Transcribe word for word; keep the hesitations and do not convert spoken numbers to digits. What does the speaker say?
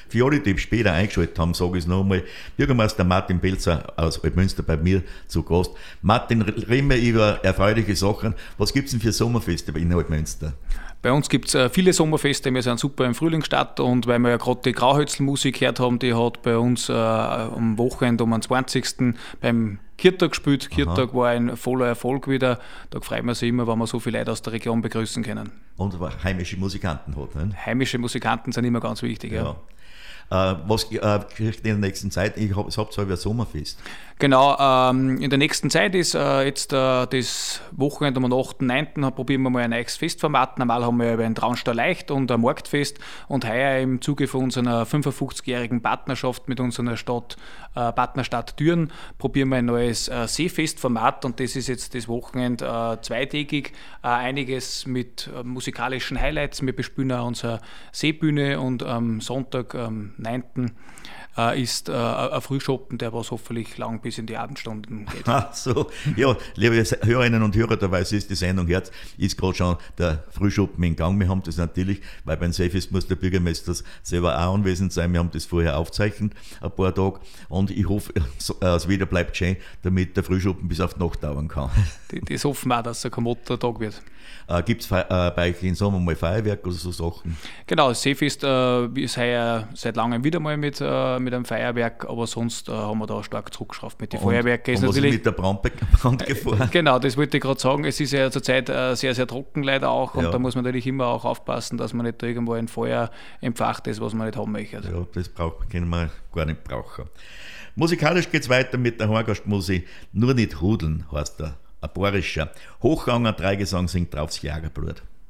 Für alle, die später eingeschaltet haben, sage ich es nochmal, Bürgermeister Martin Pelzer aus Altmünster bei mir zu Gast. Martin, reden wir über erfreuliche Sachen. Was gibt es denn für Sommerfeste in Altmünster? Bei uns gibt es äh, viele Sommerfeste, wir sind super im Frühlingsstart und weil wir ja gerade die Grauhölzl-Musik gehört haben, die hat bei uns äh, am Wochenende um den zwanzigsten beim Kirtag gespielt. Kirtag war ein voller Erfolg wieder. Da freut man sich immer, wenn wir so viele Leute aus der Region begrüßen können. Und heimische Musikanten hat, ne? Heimische Musikanten sind immer ganz wichtig, ja. ja. Äh, was äh, kriegt ihr in der nächsten Zeit? Ich hab, habt zwar ein Sommerfest. Genau, ähm, in der nächsten Zeit ist äh, jetzt äh, das Wochenende am achten neunten probieren wir mal ein neues Festformat. Normal haben wir über ein Traunstall leicht und ein Marktfest und heuer im Zuge von unserer fünfundfünfzigjährigen Partnerschaft mit unserer Stadt, äh, Partnerstadt Düren, probieren wir ein neues äh, Seefestformat und das ist jetzt das Wochenende äh, zweitägig, äh, einiges mit äh, musikalischen Highlights. Wir bespielen auch unsere Seebühne und am Sonntag, am neunten äh, ist äh, ein Frühschoppen, der was hoffentlich lang bis in die Abendstunden geht. Ach so, ja, liebe Hörerinnen und Hörer, dabei ist die Sendung Herz, ist gerade schon der Frühschoppen in Gang. Wir haben das natürlich, weil beim Seefest muss der Bürgermeister selber auch anwesend sein. Wir haben das vorher aufgezeichnet, ein paar Tage. Und ich hoffe, das Wetter bleibt schön, damit der Frühschoppen bis auf die Nacht dauern kann. Das hoffen wir auch, dass es ein komoder Tag wird. Äh, Gibt es äh, bei euch im Sommer mal Feuerwerk oder so Sachen? Genau, das Seefest äh, ist heuer seit langem wieder mal mit, äh, mit einem Feuerwerk, aber sonst äh, haben wir da stark zurückgeschraubt mit den Feuerwerken. Und ist was natürlich, ist mit der Brandbe- Brandgefahr? Äh, genau, das wollte ich gerade sagen. Es ist ja zurzeit äh, sehr, sehr trocken leider auch und ja. da muss man natürlich immer auch aufpassen, dass man nicht da irgendwo ein Feuer entfacht ist, was man nicht haben möchte. Ja, das braucht, können wir gar nicht brauchen. Musikalisch geht es weiter mit der Horgastmusik. Nur nicht hudeln heißt der. Ein bayerischer Hochranger Dreigesang singt draufs Jagerblut.